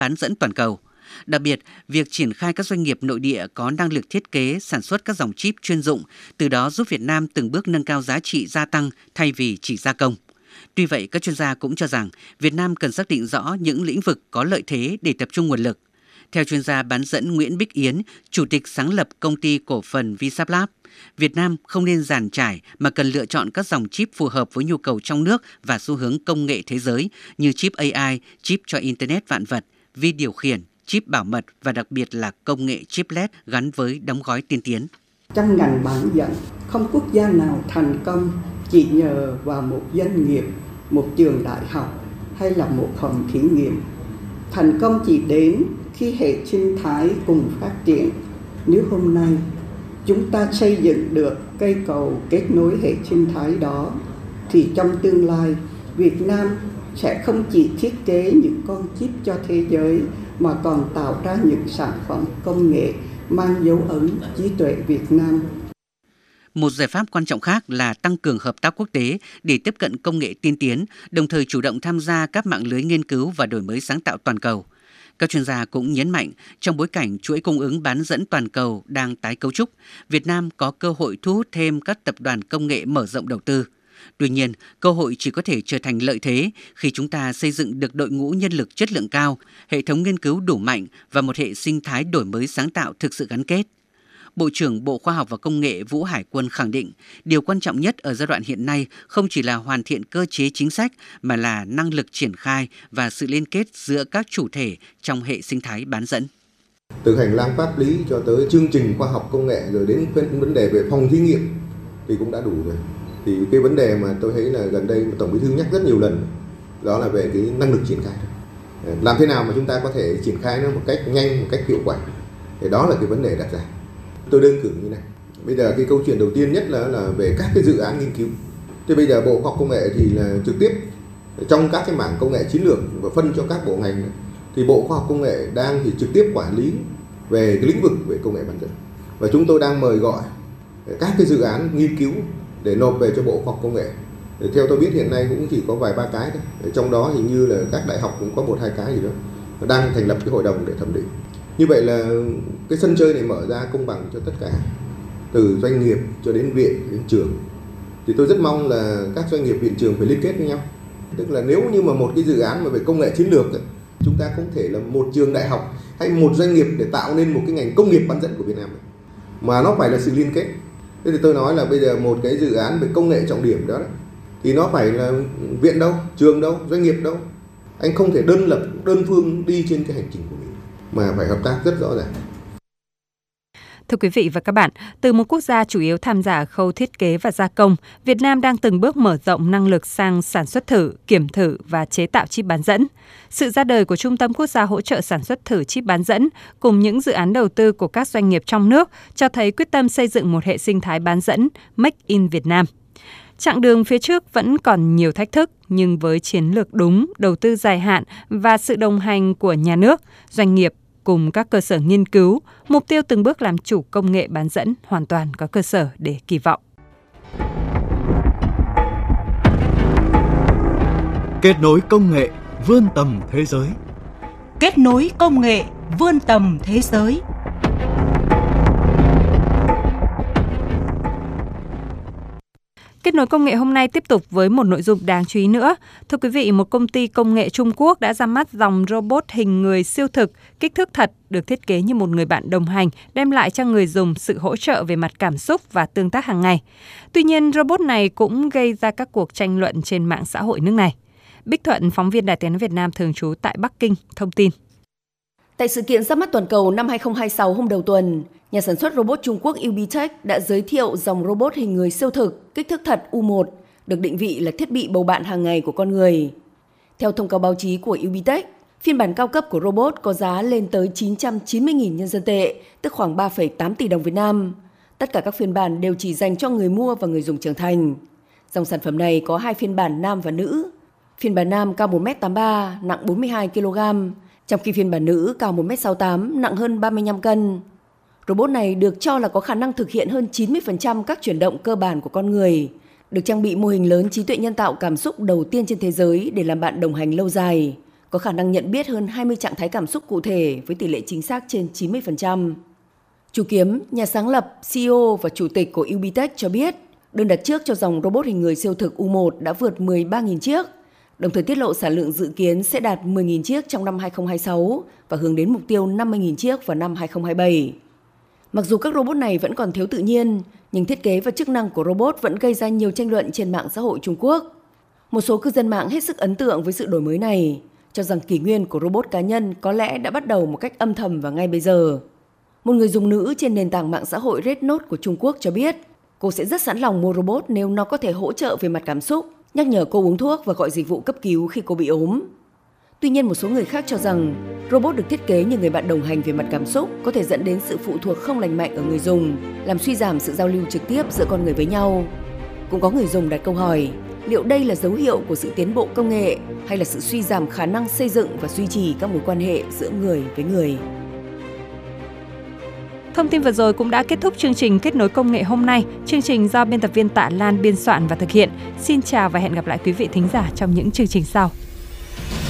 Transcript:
bán dẫn toàn cầu. Đặc biệt, việc triển khai các doanh nghiệp nội địa có năng lực thiết kế, sản xuất các dòng chip chuyên dụng, từ đó giúp Việt Nam từng bước nâng cao giá trị gia tăng thay vì chỉ gia công. Tuy vậy, các chuyên gia cũng cho rằng Việt Nam cần xác định rõ những lĩnh vực có lợi thế để tập trung nguồn lực. Theo chuyên gia bán dẫn Nguyễn Bích Yến, Chủ tịch sáng lập công ty cổ phần VSAPLab, Việt Nam không nên giàn trải mà cần lựa chọn các dòng chip phù hợp với nhu cầu trong nước và xu hướng công nghệ thế giới như chip AI, chip cho Internet vạn vật, vi điều khiển, chip bảo mật và đặc biệt là công nghệ chiplet gắn với đóng gói tiên tiến. Trong ngành bán dẫn, không quốc gia nào thành công chỉ nhờ vào một doanh nghiệp, một trường đại học hay là một phòng thí nghiệm. Thành công chỉ đến khi hệ sinh thái cùng phát triển. Nếu hôm nay chúng ta xây dựng được cây cầu kết nối hệ sinh thái đó, thì trong tương lai Việt Nam sẽ không chỉ thiết kế những con chip cho thế giới mà còn tạo ra những sản phẩm công nghệ mang dấu ấn trí tuệ Việt Nam. Một giải pháp quan trọng khác là tăng cường hợp tác quốc tế để tiếp cận công nghệ tiên tiến, đồng thời chủ động tham gia các mạng lưới nghiên cứu và đổi mới sáng tạo toàn cầu. Các chuyên gia cũng nhấn mạnh, trong bối cảnh chuỗi cung ứng bán dẫn toàn cầu đang tái cấu trúc, Việt Nam có cơ hội thu hút thêm các tập đoàn công nghệ mở rộng đầu tư. Tuy nhiên, cơ hội chỉ có thể trở thành lợi thế khi chúng ta xây dựng được đội ngũ nhân lực chất lượng cao, hệ thống nghiên cứu đủ mạnh và một hệ sinh thái đổi mới sáng tạo thực sự gắn kết. Bộ trưởng Bộ Khoa học và Công nghệ Vũ Hải Quân khẳng định, điều quan trọng nhất ở giai đoạn hiện nay không chỉ là hoàn thiện cơ chế chính sách mà là năng lực triển khai và sự liên kết giữa các chủ thể trong hệ sinh thái bán dẫn. Từ hành lang pháp lý cho tới chương trình khoa học công nghệ rồi đến vấn đề về phòng thí nghiệm thì cũng đã đủ rồi. Thì cái vấn đề mà tôi thấy là gần đây Tổng Bí thư nhắc rất nhiều lần, đó là về cái năng lực triển khai. Làm thế nào mà chúng ta có thể triển khai nó một cách nhanh, một cách hiệu quả. Thì đó là cái vấn đề đặt ra. Tôi đơn cử như này. Bây giờ cái câu chuyện đầu tiên nhất là về các cái dự án nghiên cứu. Thì bây giờ Bộ Khoa học Công nghệ thì là trực tiếp trong các cái mảng công nghệ chiến lược và phân cho các bộ ngành, thì Bộ Khoa học Công nghệ đang thì trực tiếp quản lý về cái lĩnh vực về công nghệ bán dẫn. Và chúng tôi đang mời gọi các cái dự án nghiên cứu để nộp về cho Bộ Khoa học Công nghệ. Theo tôi biết hiện nay cũng chỉ có vài ba cái thôi. Trong đó hình như là các đại học cũng có một hai cái gì đó đang thành lập cái hội đồng để thẩm định. Như vậy là cái sân chơi này mở ra công bằng cho tất cả, từ doanh nghiệp cho đến viện, đến trường. Thì tôi rất mong là các doanh nghiệp, viện, trường phải liên kết với nhau. Tức là nếu như mà một cái dự án mà về công nghệ chiến lược, chúng ta không thể là một trường đại học hay một doanh nghiệp để tạo nên một cái ngành công nghiệp bán dẫn của Việt Nam, mà nó phải là sự liên kết. Thế thì tôi nói là bây giờ một cái dự án về công nghệ trọng điểm đó thì nó phải là viện đâu, trường đâu, doanh nghiệp đâu. Anh không thể đơn phương đi trên cái hành trình của mình, mà phải hợp tác rất rõ ràng. Thưa quý vị và các bạn, từ một quốc gia chủ yếu tham gia khâu thiết kế và gia công, Việt Nam đang từng bước mở rộng năng lực sang sản xuất thử, kiểm thử và chế tạo chip bán dẫn. Sự ra đời của Trung tâm Quốc gia hỗ trợ sản xuất thử chip bán dẫn cùng những dự án đầu tư của các doanh nghiệp trong nước cho thấy quyết tâm xây dựng một hệ sinh thái bán dẫn Make in Việt Nam. Chặng đường phía trước vẫn còn nhiều thách thức, nhưng với chiến lược đúng, đầu tư dài hạn và sự đồng hành của nhà nước, doanh nghiệp cùng các cơ sở nghiên cứu, mục tiêu từng bước làm chủ công nghệ bán dẫn hoàn toàn có cơ sở để kỳ vọng. Kết nối công nghệ vươn tầm thế giới. Kết nối công nghệ vươn tầm thế giới. Kết nối công nghệ hôm nay tiếp tục với một nội dung đáng chú ý nữa. Thưa quý vị, một công ty công nghệ Trung Quốc đã ra mắt dòng robot hình người siêu thực, kích thước thật, được thiết kế như một người bạn đồng hành, đem lại cho người dùng sự hỗ trợ về mặt cảm xúc và tương tác hàng ngày. Tuy nhiên, robot này cũng gây ra các cuộc tranh luận trên mạng xã hội nước này. Bích Thuận, phóng viên Đài Tiếng nói Việt Nam thường trú tại Bắc Kinh, thông tin. Tại sự kiện ra mắt toàn cầu năm 2026 hôm đầu tuần, nhà sản xuất robot Trung Quốc UBTech đã giới thiệu dòng robot hình người siêu thực, kích thước thật U1, được định vị là thiết bị bầu bạn hàng ngày của con người. Theo thông cáo báo chí của UBTech, phiên bản cao cấp của robot có giá lên tới 990.000 nhân dân tệ, tức khoảng 3,8 tỷ đồng Việt Nam. Tất cả các phiên bản đều chỉ dành cho người mua và người dùng trưởng thành. Dòng sản phẩm này có 2 phiên bản nam và nữ. Phiên bản nam cao 1m83, nặng 42 kg, trong khi phiên bản nữ cao 1m68, nặng hơn 35 cân. Robot này được cho là có khả năng thực hiện hơn 90% các chuyển động cơ bản của con người, được trang bị mô hình lớn trí tuệ nhân tạo cảm xúc đầu tiên trên thế giới để làm bạn đồng hành lâu dài. có khả năng nhận biết hơn 20 trạng thái cảm xúc cụ thể với tỷ lệ chính xác trên 90%. Chú Kiếm, nhà sáng lập, CEO và chủ tịch của UBTech cho biết, đơn đặt trước cho dòng robot hình người siêu thực U1 đã vượt 13.000 chiếc, đồng thời tiết lộ sản lượng dự kiến sẽ đạt 10.000 chiếc trong năm 2026 và hướng đến mục tiêu 50.000 chiếc vào năm 2027. Mặc dù các robot này vẫn còn thiếu tự nhiên, nhưng thiết kế và chức năng của robot vẫn gây ra nhiều tranh luận trên mạng xã hội Trung Quốc. Một số cư dân mạng hết sức ấn tượng với sự đổi mới này, cho rằng kỷ nguyên của robot cá nhân có lẽ đã bắt đầu một cách âm thầm và ngay bây giờ. Một người dùng nữ trên nền tảng mạng xã hội Red Note của Trung Quốc cho biết, cô sẽ rất sẵn lòng mua robot nếu nó có thể hỗ trợ về mặt cảm xúc, nhắc nhở cô uống thuốc và gọi dịch vụ cấp cứu khi cô bị ốm. Tuy nhiên, một số người khác cho rằng robot được thiết kế như người bạn đồng hành về mặt cảm xúc có thể dẫn đến sự phụ thuộc không lành mạnh ở người dùng, làm suy giảm sự giao lưu trực tiếp giữa con người với nhau. Cũng có người dùng đặt câu hỏi, liệu đây là dấu hiệu của sự tiến bộ công nghệ hay là sự suy giảm khả năng xây dựng và duy trì các mối quan hệ giữa người với người? Thông tin vừa rồi cũng đã kết thúc chương trình Kết nối công nghệ hôm nay. Chương trình do biên tập viên Tạ Lan biên soạn và thực hiện. Xin chào và hẹn gặp lại quý vị thính giả trong những chương trình sau.